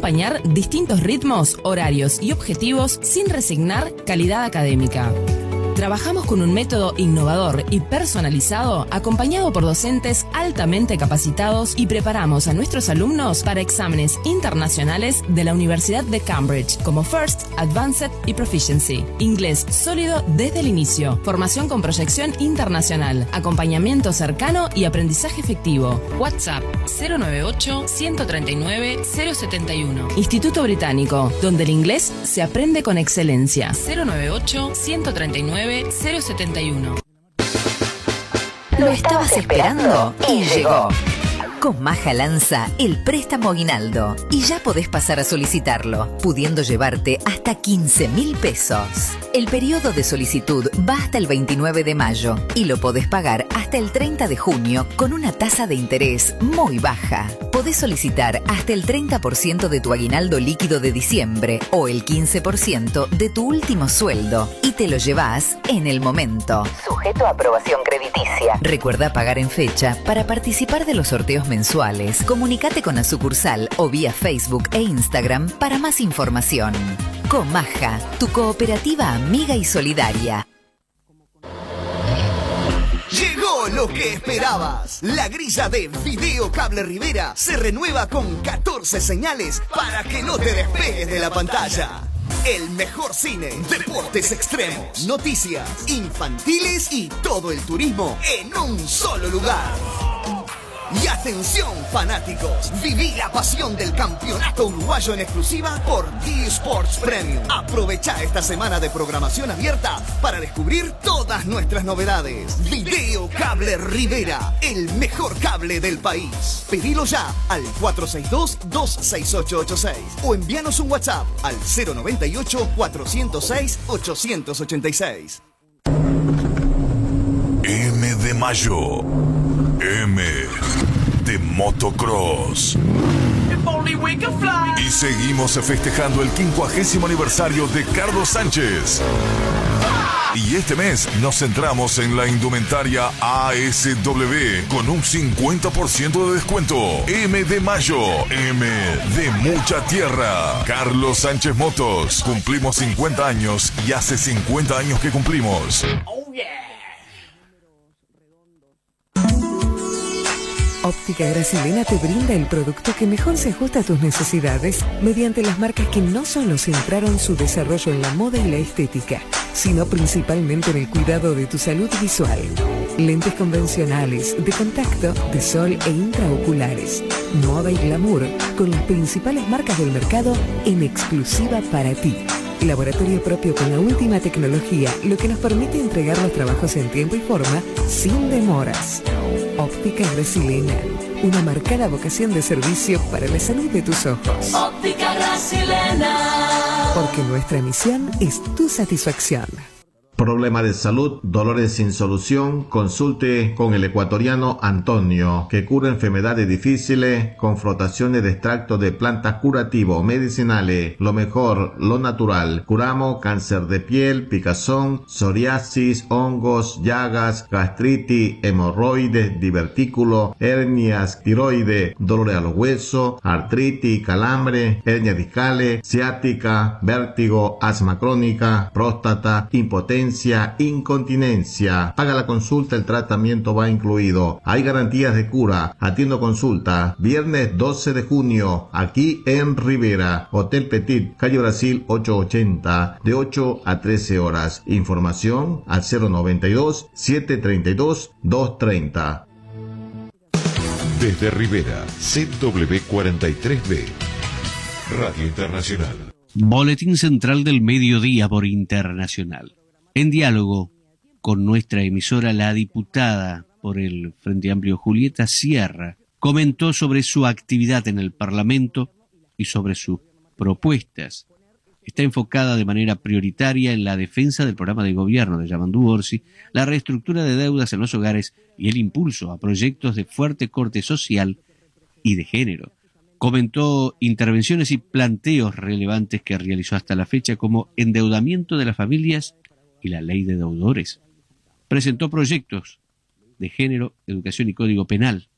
acompañar distintos ritmos, horarios y objetivos sin resignar calidad académica. Trabajamos con un método innovador y personalizado, acompañado por docentes altamente capacitados, y preparamos a nuestros alumnos para exámenes internacionales de la Universidad de Cambridge, como First, Advanced y Proficiency. Inglés sólido desde el inicio. Formación con proyección internacional. Acompañamiento cercano y aprendizaje efectivo. WhatsApp 098-139-071. Instituto Británico, donde el inglés se aprende con excelencia. 098-139-071. Lo estabas esperando y llegó. Con Maja lanza el préstamo aguinaldo y ya podés pasar a solicitarlo, pudiendo llevarte hasta 15.000 pesos. El periodo de solicitud va hasta el 29 de mayo y lo podés pagar hasta el 30 de junio con una tasa de interés muy baja. Podés solicitar hasta el 30% de tu aguinaldo líquido de diciembre o el 15% de tu último sueldo y te lo llevas en el momento. Sujeto a aprobación crediticia. Recuerda pagar en fecha para participar de los sorteos mensuales. Comunicate con la sucursal o vía Facebook e Instagram para más información. Comaja, tu cooperativa amiga y solidaria. Llegó lo que esperabas. La grilla de Video Cable Rivera se renueva con 14 señales para que no te despegues de la pantalla. El mejor cine, deportes extremos, noticias, infantiles y todo el turismo en un solo lugar. Y atención fanáticos, viví la pasión del campeonato uruguayo en exclusiva por D-Sports Premium. Aprovecha esta semana de programación abierta para descubrir todas nuestras novedades. Video Cable Rivera, el mejor cable del país. Pedilo ya al 462-26886 o envíanos un WhatsApp al 098-406-886. M de Mayo. M de Motocross. Y seguimos festejando el 50º aniversario de Carlos Sánchez. Y este mes nos centramos en la indumentaria ASW con un 50% de descuento. M de Mayo, M de mucha tierra. Carlos Sánchez Motos. Cumplimos 50 años y hace 50 años que cumplimos. Oh yeah. Óptica Gracilena te brinda el producto que mejor se ajusta a tus necesidades mediante las marcas que no solo centraron su desarrollo en la moda y la estética, sino principalmente en el cuidado de tu salud visual. Lentes convencionales, de contacto, de sol e intraoculares, moda y glamour, con las principales marcas del mercado en exclusiva para ti. Laboratorio propio con la última tecnología, lo que nos permite entregar los trabajos en tiempo y forma sin demoras. Óptica Gracilena, una marcada vocación de servicio para la salud de tus ojos. Óptica Gracilena. Porque nuestra misión es tu satisfacción. Problema de salud, dolores sin solución, consulte con el ecuatoriano Antonio, que cura enfermedades difíciles con frotaciones de extractos de plantas curativos, medicinales, lo mejor, lo natural. Curamos cáncer de piel, picazón, psoriasis, hongos, llagas, gastritis, hemorroides, divertículos, hernias, tiroides, dolores a los huesos, artritis, calambre, hernias discales, ciática, vértigo, asma crónica, próstata, impotencia, incontinencia. Paga la consulta, el tratamiento va incluido. Hay garantías de cura. Atiendo consulta. Viernes 12 de junio, aquí en Rivera. Hotel Petit, calle Brasil 880, de 8 a 13 horas. Información al 092-732-230. Desde Rivera, ZW43B, Radio Internacional. Boletín Central del Mediodía por Internacional. En diálogo con nuestra emisora, la diputada por el Frente Amplio Julieta Sierra comentó sobre su actividad en el Parlamento y sobre sus propuestas. Está enfocada de manera prioritaria en la defensa del programa de gobierno de Yamandu Orsi, la reestructura de deudas en los hogares y el impulso a proyectos de fuerte corte social y de género. Comentó intervenciones y planteos relevantes que realizó hasta la fecha, como endeudamiento de las familias y la ley de deudores. Presentó proyectos de género, educación y código penal.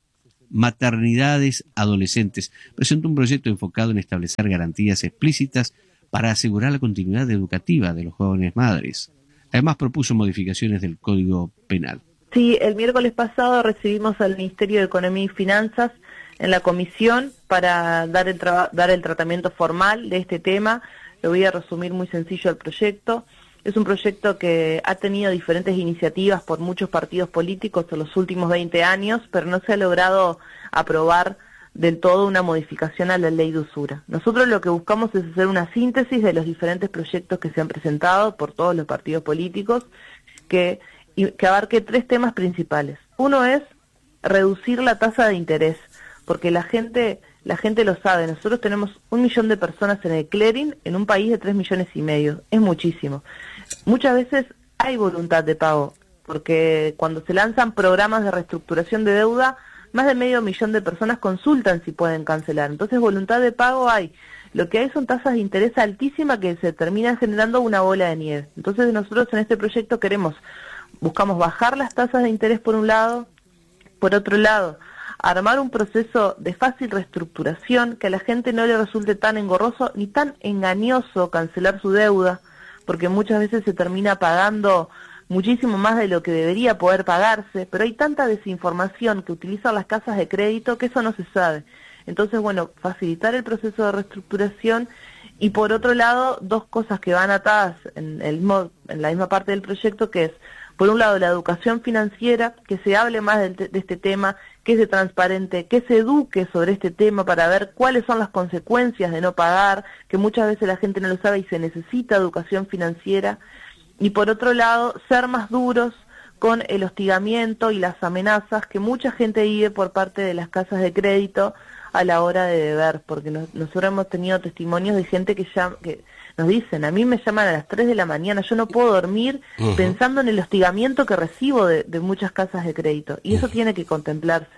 Maternidades Adolescentes presentó un proyecto enfocado en establecer garantías explícitas para asegurar la continuidad educativa de los jóvenes madres. Además propuso modificaciones del Código Penal. Sí, el miércoles pasado recibimos al Ministerio de Economía y Finanzas en la comisión para dar el tratamiento formal de este tema. Lo voy a resumir muy sencillo el proyecto. Es un proyecto que ha tenido diferentes iniciativas por muchos partidos políticos en los últimos 20 años, pero no se ha logrado aprobar del todo una modificación a la ley de usura. Nosotros lo que buscamos es hacer una síntesis de los diferentes proyectos que se han presentado por todos los partidos políticos que abarque 3 temas principales. Uno es reducir la tasa de interés, porque la gente lo sabe. Nosotros tenemos 1 millón de personas en el clearing en un país de 3,5 millones. Es muchísimo. Muchas veces hay voluntad de pago, porque cuando se lanzan programas de reestructuración de deuda, más de 500,000 de personas consultan si pueden cancelar. Entonces voluntad de pago hay. Lo que hay son tasas de interés altísimas que se terminan generando una bola de nieve. Entonces nosotros en este proyecto buscamos bajar las tasas de interés por un lado, por otro lado, armar un proceso de fácil reestructuración que a la gente no le resulte tan engorroso ni tan engañoso cancelar su deuda, porque muchas veces se termina pagando muchísimo más de lo que debería poder pagarse, pero hay tanta desinformación que utilizan las casas de crédito que eso no se sabe. Entonces, bueno, facilitar el proceso de reestructuración y por otro lado, 2 cosas que van atadas en la misma parte del proyecto, que es, por un lado, la educación financiera, que se hable más de este tema, que se transparente, que se eduque sobre este tema para ver cuáles son las consecuencias de no pagar, que muchas veces la gente no lo sabe y se necesita educación financiera. Y por otro lado, ser más duros con el hostigamiento y las amenazas que mucha gente vive por parte de las casas de crédito a la hora de deber, porque nosotros hemos tenido testimonios de gente que nos dicen, a mí me llaman a las 3 de la mañana, yo no puedo dormir pensando en el hostigamiento que recibo de muchas casas de crédito, y eso tiene que contemplarse.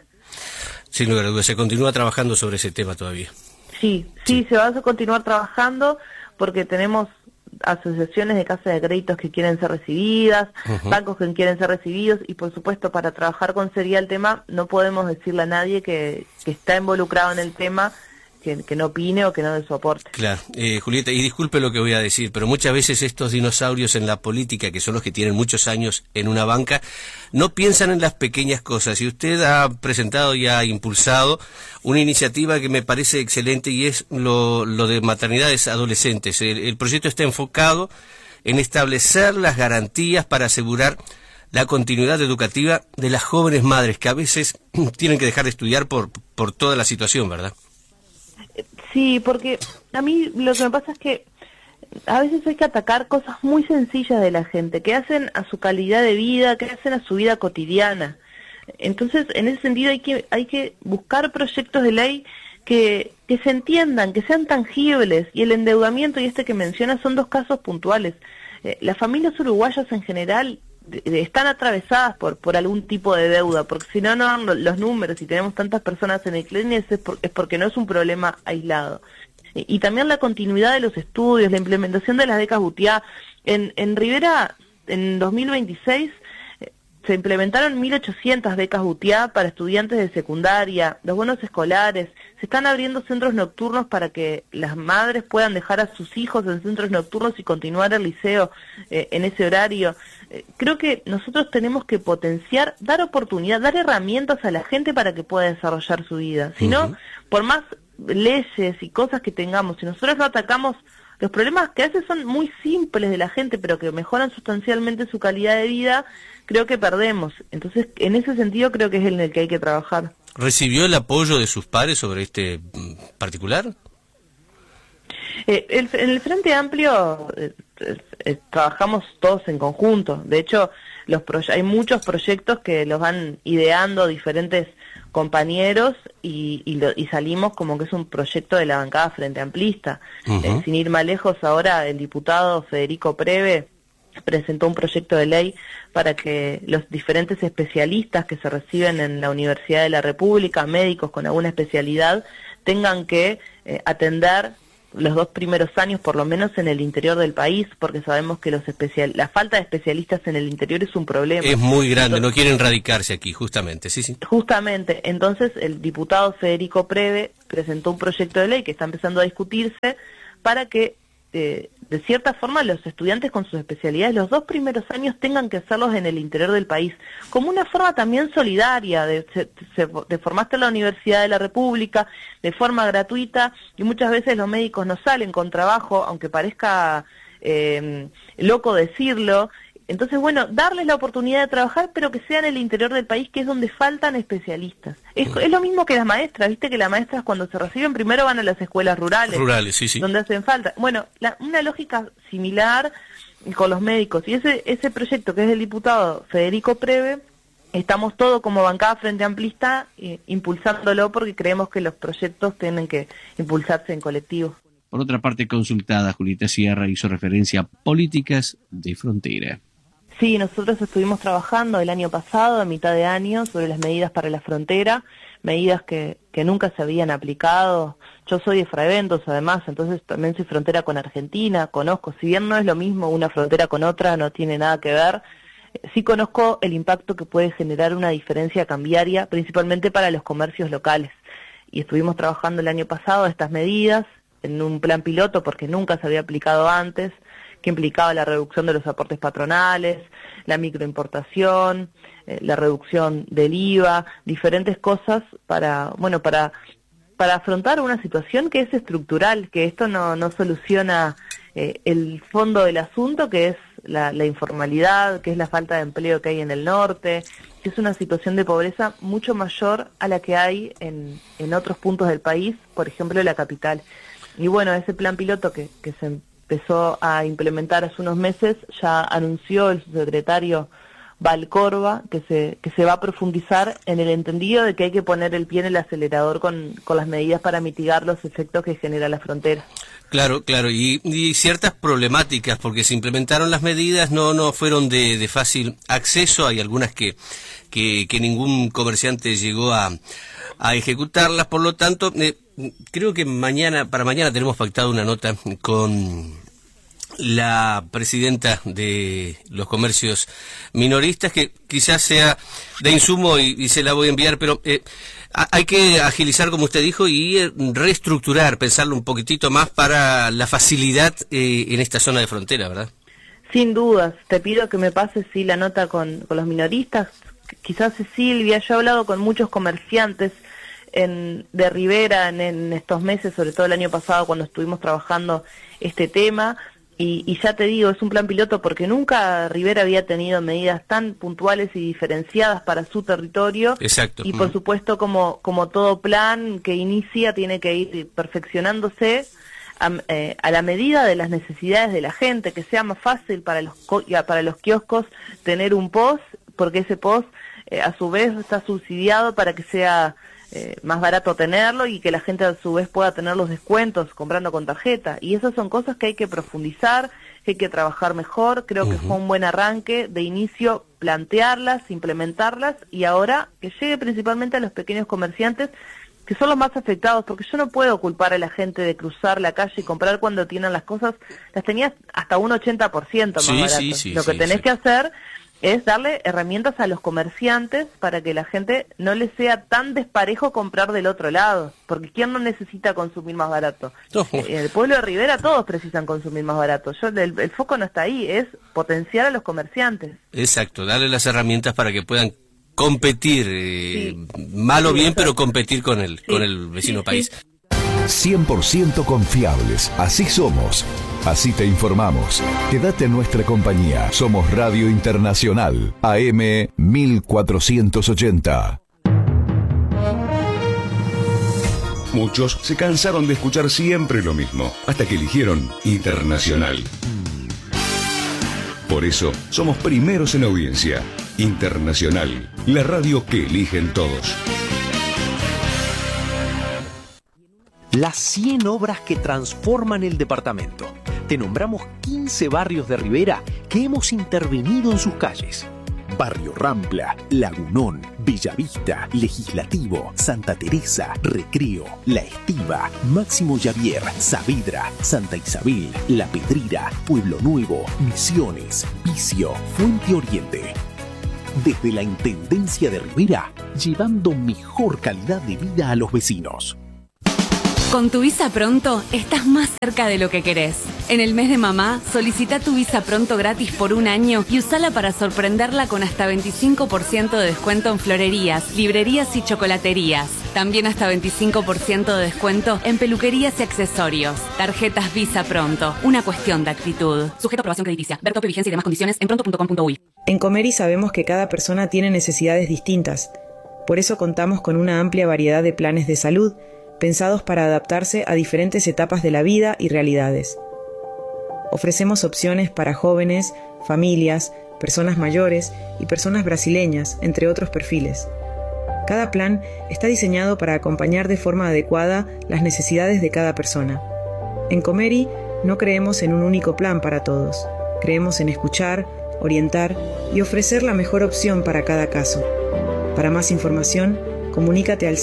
Sin lugar a dudas, se continúa trabajando sobre ese tema todavía. Sí, se va a continuar trabajando porque tenemos asociaciones de casas de créditos que quieren ser recibidas, bancos que quieren ser recibidos, y por supuesto para trabajar con seriedad el tema no podemos decirle a nadie que está involucrado en el tema que no opine o que no dé su aporte. Claro, Julieta, y disculpe lo que voy a decir, pero muchas veces estos dinosaurios en la política, que son los que tienen muchos años en una banca, no piensan en las pequeñas cosas, y usted ha presentado y ha impulsado una iniciativa que me parece excelente, y es lo de maternidades adolescentes. El proyecto está enfocado en establecer las garantías para asegurar la continuidad educativa de las jóvenes madres, que a veces tienen que dejar de estudiar por toda la situación, ¿verdad? Sí, porque a mí lo que me pasa es que a veces hay que atacar cosas muy sencillas de la gente, que hacen a su calidad de vida, que hacen a su vida cotidiana. Entonces, en ese sentido hay que buscar proyectos de ley que se entiendan, que sean tangibles, y el endeudamiento y este que menciona son 2 casos puntuales. Las familias uruguayas en general están atravesadas por algún tipo de deuda, porque si no dan los números y tenemos tantas personas en el clearing es porque no es un problema aislado. Y también la continuidad de los estudios, la implementación de las becas Butiá. En Rivera, en 2026, se implementaron 1.800 becas Butiá para estudiantes de secundaria, los bonos escolares, se están abriendo centros nocturnos para que las madres puedan dejar a sus hijos en centros nocturnos y continuar el liceo en ese horario. Creo que nosotros tenemos que potenciar, dar oportunidad, dar herramientas a la gente para que pueda desarrollar su vida. Si no, por más leyes y cosas que tengamos, si nosotros no atacamos los problemas que a veces son muy simples de la gente, pero que mejoran sustancialmente su calidad de vida, creo que perdemos. Entonces, en ese sentido creo que es en el que hay que trabajar. ¿Recibió el apoyo de sus pares sobre este particular? En el Frente Amplio trabajamos todos en conjunto. De hecho, hay muchos proyectos que los van ideando diferentes compañeros y salimos como que es un proyecto de la bancada Frente Amplista. Sin ir más lejos, ahora el diputado Federico Preve presentó un proyecto de ley para que los diferentes especialistas que se reciben en la Universidad de la República, médicos con alguna especialidad, tengan que atender los 2 primeros años, por lo menos en el interior del país, porque sabemos que la falta de especialistas en el interior es un problema. Es muy grande, entonces, no quieren radicarse aquí, justamente, sí. Justamente, entonces el diputado Federico Preve presentó un proyecto de ley que está empezando a discutirse para que, de cierta forma, los estudiantes con sus especialidades los 2 primeros años tengan que hacerlos en el interior del país, como una forma también solidaria de formarse en la Universidad de la República de forma gratuita, y muchas veces los médicos no salen con trabajo, aunque parezca loco decirlo. Entonces, bueno, darles la oportunidad de trabajar, pero que sea en el interior del país, que es donde faltan especialistas. Es lo mismo que las maestras, viste que las maestras cuando se reciben primero van a las escuelas rurales. Sí. Donde hacen falta. Bueno, una lógica similar con los médicos. Y ese proyecto que es del diputado Federico Preve, estamos todos como bancada Frente Amplista impulsándolo, porque creemos que los proyectos tienen que impulsarse en colectivo. Por otra parte, consultada, Julieta Sierra hizo referencia a políticas de frontera. Sí, nosotros estuvimos trabajando el año pasado, a mitad de año, sobre las medidas para la frontera, medidas que nunca se habían aplicado. Yo soy de Fraiventos, además, entonces también soy frontera con Argentina, conozco, si bien no es lo mismo una frontera con otra, no tiene nada que ver, sí conozco el impacto que puede generar una diferencia cambiaria, principalmente para los comercios locales. Y estuvimos trabajando el año pasado estas medidas en un plan piloto, porque nunca se había aplicado antes, que implicaba la reducción de los aportes patronales, la microimportación, la reducción del IVA, diferentes cosas para afrontar una situación que es estructural, que esto no soluciona el fondo del asunto, que es la informalidad, que es la falta de empleo que hay en el norte, que es una situación de pobreza mucho mayor a la que hay en otros puntos del país, por ejemplo la capital. Y bueno, ese plan piloto que se empezó a implementar hace unos meses, ya anunció el subsecretario Valcorba que se va a profundizar en el entendido de que hay que poner el pie en el acelerador con las medidas para mitigar los efectos que genera la frontera. Claro, y ciertas problemáticas, porque se implementaron las medidas, no fueron de fácil acceso, hay algunas que ningún comerciante llegó a ejecutarlas, por lo tanto, creo que para mañana tenemos pactado una nota con la presidenta de los comercios minoristas, que quizás sea de insumo y se la voy a enviar, pero hay que agilizar, como usted dijo, y reestructurar, pensarlo un poquitito más para la facilidad en esta zona de frontera, ¿verdad? Sin dudas, te pido que me pases la nota con los minoristas, quizás Cecilia, yo he hablado con muchos comerciantes de Rivera en estos meses, sobre todo el año pasado cuando estuvimos trabajando este tema, y ya te digo, es un plan piloto porque nunca Rivera había tenido medidas tan puntuales y diferenciadas para su territorio. Exacto. Y por supuesto, como todo plan que inicia, tiene que ir perfeccionándose a la medida de las necesidades de la gente, que sea más fácil para los kioscos tener un POS, porque ese POS a su vez está subsidiado para que sea más barato tenerlo y que la gente a su vez pueda tener los descuentos comprando con tarjeta. Y esas son cosas que hay que profundizar, que hay que trabajar mejor. Creo que fue un buen arranque de inicio, plantearlas, implementarlas, y ahora que llegue principalmente a los pequeños comerciantes, que son los más afectados, porque yo no puedo culpar a la gente de cruzar la calle y comprar cuando tienen las cosas, las tenías hasta un 80% más baratas. Lo que tenés que hacer es darle herramientas a los comerciantes para que la gente no les sea tan desparejo comprar del otro lado, porque ¿quién no necesita consumir más barato? El pueblo de Rivera todos precisan consumir más barato. El foco no está ahí, es potenciar a los comerciantes. Exacto, darle las herramientas para que puedan competir, mal o bien, pero competir con el vecino país. 100% confiables, así somos, así te informamos. Quédate en nuestra compañía. Somos Radio Internacional, AM 1480. Muchos se cansaron de escuchar siempre lo mismo, hasta que eligieron Internacional. Por eso, somos primeros en audiencia. Internacional, la radio que eligen todos. Las 100 obras que transforman el departamento. Te nombramos 15 barrios de Rivera que hemos intervenido en sus calles. Barrio Rampla, Lagunón, Bellavista, Legislativo, Santa Teresa, Recreo, La Estiva, Máximo Javier, Saavedra, Santa Isabel, La Pedrera, Pueblo Nuevo, Misiones, Vicio, Fuente Oriente. Desde la Intendencia de Rivera, llevando mejor calidad de vida a los vecinos. Con tu Visa Pronto estás más cerca de lo que querés. En el mes de mamá, solicita tu Visa Pronto gratis por 1 año y usala para sorprenderla con hasta 25% de descuento en florerías, librerías y chocolaterías. También hasta 25% de descuento en peluquerías y accesorios. Tarjetas Visa Pronto. Una cuestión de actitud. Sujeto a aprobación crediticia. Ver tope, vigencia y demás condiciones en pronto.com.uy. En Comeri sabemos que cada persona tiene necesidades distintas. Por eso contamos con una amplia variedad de planes de salud pensados para adaptarse a diferentes etapas de la vida y realidades. Ofrecemos opciones para jóvenes, familias, personas mayores y personas brasileñas, entre otros perfiles. Cada plan está diseñado para acompañar de forma adecuada las necesidades de cada persona. En Comeri no creemos en un único plan para todos. Creemos en escuchar, orientar y ofrecer la mejor opción para cada caso. Para más información, comunícate al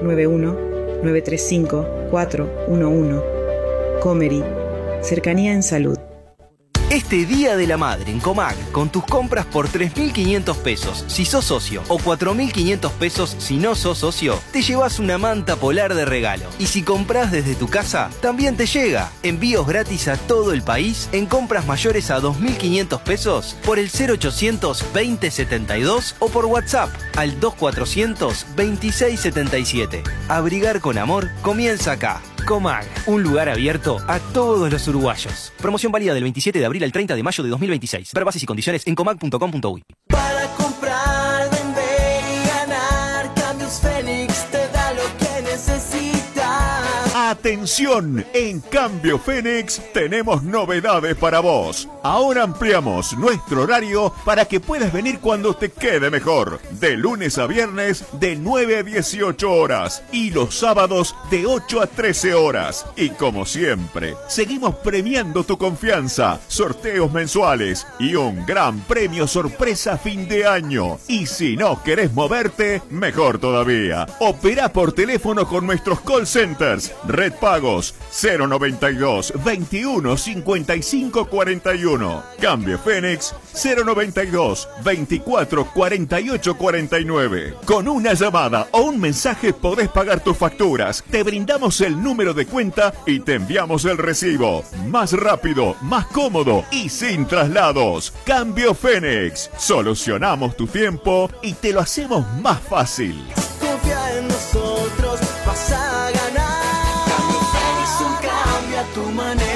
091-935-411. Comeri, cercanía en salud. Este Día de la Madre en Comag, con tus compras por 3.500 pesos si sos socio o 4.500 pesos si no sos socio, te llevas una manta polar de regalo. Y si compras desde tu casa, también te llega. Envíos gratis a todo el país en compras mayores a 2.500 pesos por el 0800 2072 o por WhatsApp al 2400 2677. Abrigar con amor comienza acá. Comag, un lugar abierto a todos los uruguayos. Promoción válida del 27 de abril al 30 de mayo de 2026. Ver bases y condiciones en comag.com.uy. Para comprar, vender y ganar, Cambios Fénix te da lo que necesitas. ¡Atención! En Cambio Fénix tenemos novedades para vos. Ahora ampliamos nuestro horario para que puedas venir cuando te quede mejor. De lunes a viernes de 9 a 18 horas y los sábados de 8 a 13 horas. Y como siempre, seguimos premiando tu confianza, sorteos mensuales y un gran premio sorpresa a fin de año. Y si no querés moverte, mejor todavía. Opera por teléfono con nuestros call centers. Red Pagos 092 21 55 41. Cambio Fénix 092 24 48 49. Con una llamada o un mensaje podés pagar tus facturas. Te brindamos el número de cuenta y te enviamos el recibo. Más rápido, más cómodo y sin traslados. Cambio Fénix. Solucionamos tu tiempo y te lo hacemos más fácil. Confía en nosotros, vas a ganar. Cambio Fénix, un cambio a tu manera.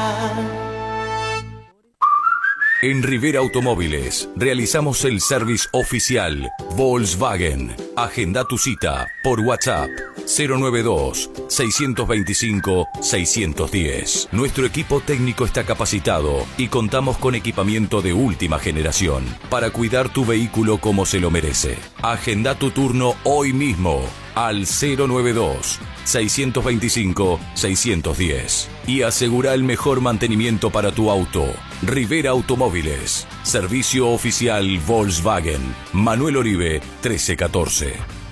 En Rivera Automóviles realizamos el service oficial Volkswagen. Agenda tu cita por WhatsApp 092-625-610. Nuestro equipo técnico está capacitado y contamos con equipamiento de última generación para cuidar tu vehículo como se lo merece. Agenda tu turno hoy mismo al 092-625-610 y asegura el mejor mantenimiento para tu auto. Rivera Automóviles, servicio oficial Volkswagen. Manuel Oribe, 1314.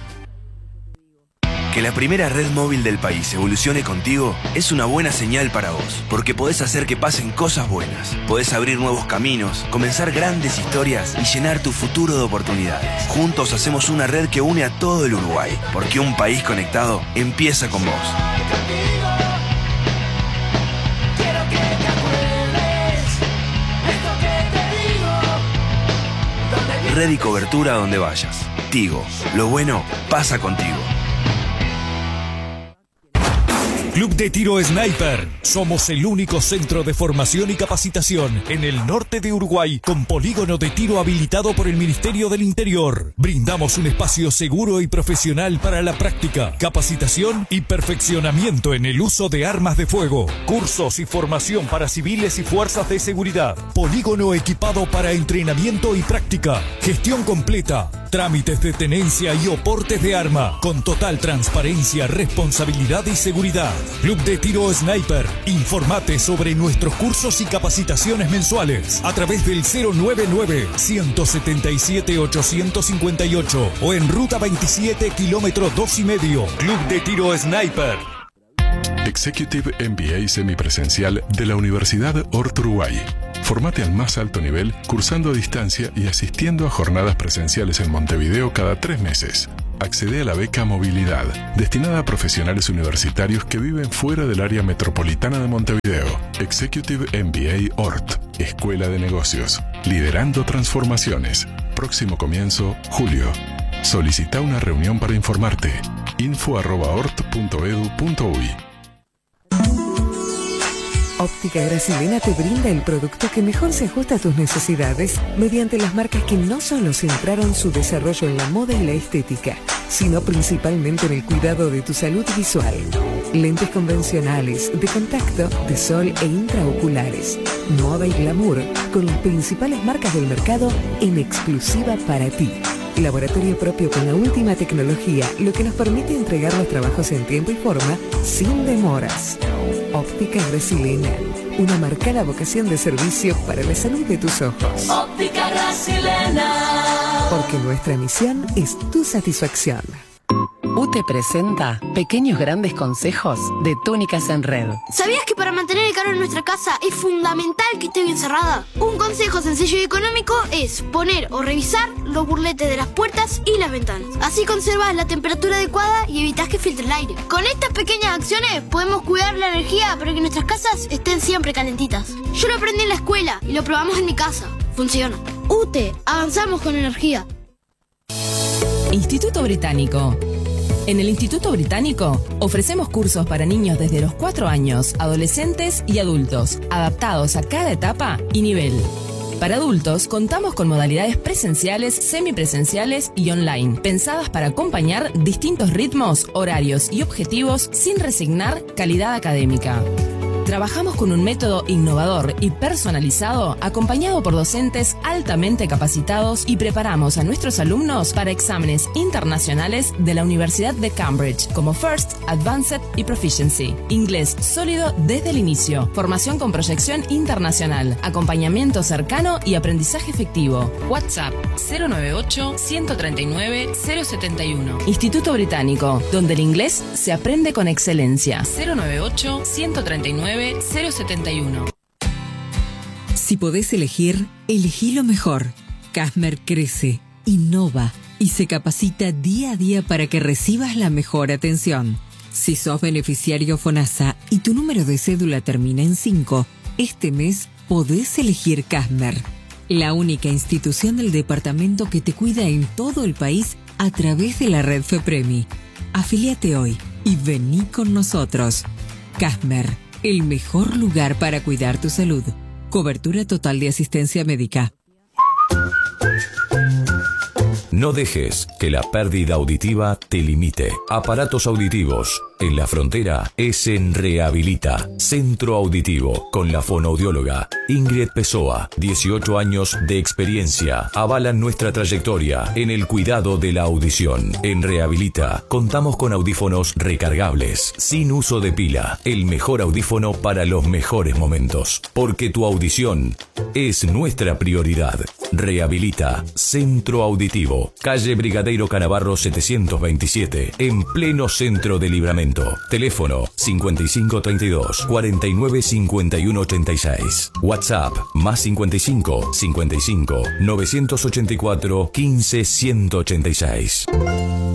Que la primera red móvil del país evolucione contigo es una buena señal para vos, porque podés hacer que pasen cosas buenas. Podés abrir nuevos caminos, comenzar grandes historias y llenar tu futuro de oportunidades. Juntos hacemos una red que une a todo el Uruguay, porque un país conectado empieza con vos. Red y cobertura donde vayas. Tigo, lo bueno pasa contigo. Club de Tiro Sniper. Somos el único centro de formación y capacitación en el norte de Uruguay con polígono de tiro habilitado por el Ministerio del Interior. Brindamos un espacio seguro y profesional para la práctica, capacitación y perfeccionamiento en el uso de armas de fuego. Cursos y formación para civiles y fuerzas de seguridad. Polígono equipado para entrenamiento y práctica. Gestión completa. Trámites de tenencia y oportes de arma con total transparencia, responsabilidad y seguridad. Club de Tiro Sniper. Informate sobre nuestros cursos y capacitaciones mensuales a través del 099-177-858 o en Ruta 27, kilómetro 2,5. Club de Tiro Sniper. Executive MBA semipresencial de la Universidad Hort Uruguay. Formate al más alto nivel cursando a distancia y asistiendo a jornadas presenciales en Montevideo cada 3 meses. Accede a la beca Movilidad, destinada a profesionales universitarios que viven fuera del área metropolitana de Montevideo. Executive MBA Hort, Escuela de Negocios, liderando transformaciones. Próximo comienzo, julio. Solicita una reunión para informarte. info@hort.edu.uy. Óptica Grasilena te brinda el producto que mejor se ajusta a tus necesidades mediante las marcas que no solo centraron su desarrollo en la moda y la estética, sino principalmente en el cuidado de tu salud visual. Lentes convencionales, de contacto, de sol e intraoculares. Moda y glamour con las principales marcas del mercado en exclusiva para ti. Laboratorio propio con la última tecnología, lo que nos permite entregar los trabajos en tiempo y forma sin demoras. Óptica Grasilena, una marcada vocación de servicio para la salud de tus ojos. Óptica Grasilena. Porque nuestra misión es tu satisfacción. UTE presenta Pequeños Grandes Consejos de Túnicas en Red. ¿Sabías que para mantener el calor en nuestra casa es fundamental que esté bien cerrada? Un consejo sencillo y económico es poner o revisar los burletes de las puertas y las ventanas. Así conservas la temperatura adecuada y evitas que filtre el aire. Con estas pequeñas acciones podemos cuidar la energía para que nuestras casas estén siempre calentitas. Yo lo aprendí en la escuela y lo probamos en mi casa. Funciona. UTE, avanzamos con energía. Instituto Británico. En el Instituto Británico ofrecemos cursos para niños desde los 4 años, adolescentes y adultos, adaptados a cada etapa y nivel. Para adultos contamos con modalidades presenciales, semipresenciales y online, pensadas para acompañar distintos ritmos, horarios y objetivos sin resignar calidad académica. Trabajamos con un método innovador y personalizado, acompañado por docentes altamente capacitados, y preparamos a nuestros alumnos para exámenes internacionales de la Universidad de Cambridge, como First, Advanced y Proficiency. Inglés sólido desde el inicio, formación con proyección internacional, acompañamiento cercano y aprendizaje efectivo. WhatsApp 098-139-071. Instituto Británico, donde el inglés se aprende con excelencia. 098-139-071. Si podés elegir, elegí lo mejor. Casmer crece, innova y se capacita día a día para que recibas la mejor atención. Si sos beneficiario FONASA y tu número de cédula termina en 5, este mes podés elegir Casmer, la única institución del departamento que te cuida en todo el país a través de la red FEPREMI. Afíliate hoy y vení con nosotros. Casmer, el mejor lugar para cuidar tu salud. Cobertura total de asistencia médica. No dejes que la pérdida auditiva te limite. Aparatos auditivos. En la frontera es en Rehabilita, Centro Auditivo, con la fonoaudióloga Ingrid Pessoa. 18 años de experiencia avalan nuestra trayectoria en el cuidado de la audición. En Rehabilita contamos con audífonos recargables, sin uso de pila. El mejor audífono para los mejores momentos. Porque tu audición es nuestra prioridad. Rehabilita, Centro Auditivo, calle Brigadeiro Canavarro 727, en pleno centro de Libramento. Teléfono 5532 49 51 86. WhatsApp más 55 55 984 15 186.